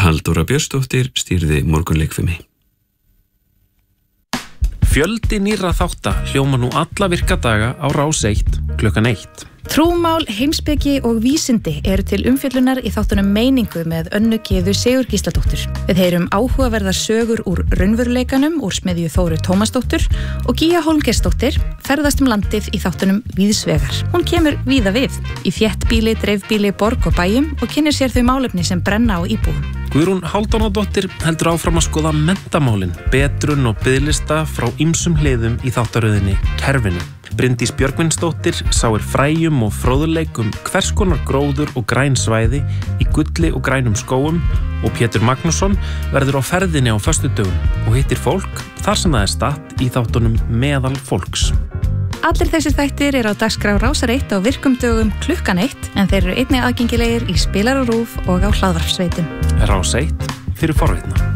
Halldóra Björnsdóttir stýrði morgunleikfimi. Fjöldi nýrra þátta hljóma nú alla virka daga á Rás 1 klukkan 1. Trúmál, heimspeki og vísindi eru til umfjöllunar í þáttunum Meiningu með Önnu Gyðu Sigurgísladóttur. Við heyrum áhugaverðar sögur úr raunveruleikanum úr smiðju Þóru Tómasdóttur og Gígja Hólmgeirsdóttir ferðast landið í þáttunum Víðsvegar. Hún kemur víða við, í þéttbýli, dreifbýli, borg og bæjum og kynnir sér þau málefni sem brenna á íbúum. Guðrún Hálfdánadóttir heldur áfram að skoða menntamálin, betrun og biðlista frá ýmsum hliðum í þáttaröðinni Kerfinu. Bryndís Björgvinsdóttir sáir fræjum og fróðuleik hvers konar gróður og græn svæði í gulli og grænum skógum og Pétur Magnússon verður á ferðinni á föstudögum og hittir fólk þar sem það statt í þáttunum Meðal fólks. Allir þessir þættir eru á dagskrá Rásar 1 á virkum dögum klukkan 1 en þeir eru einnig aðgengilegir í Spilar og RÚV og á hlaðvarpsveitum. Rás 1 fyrir forvitna.